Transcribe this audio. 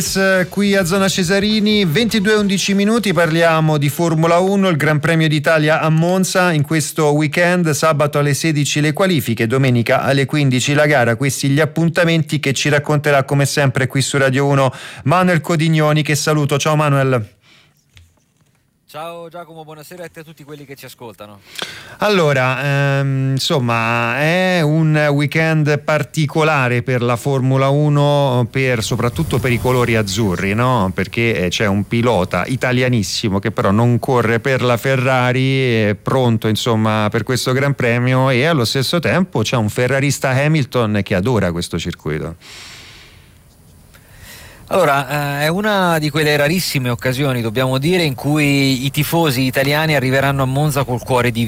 Qui a Zona Cesarini, 22:11 minuti, parliamo di Formula 1, il Gran Premio d'Italia a Monza in questo weekend, sabato alle 16 le qualifiche, domenica alle 15 la gara. Questi gli appuntamenti che ci racconterà come sempre qui su Radio 1 Manuel Codignoni, che saluto. Ciao Manuel. Ciao Giacomo, buonasera a te e a tutti quelli che ci ascoltano. Allora, insomma, è un weekend particolare per la Formula 1, soprattutto per i colori azzurri, no? Perché c'è un pilota italianissimo che però non corre per la Ferrari, è pronto insomma per questo Gran Premio, e allo stesso tempo c'è un ferrarista, Hamilton, che adora questo circuito. Allora, è una di quelle rarissime occasioni, dobbiamo dire, in cui i tifosi italiani arriveranno a Monza col cuore diviso.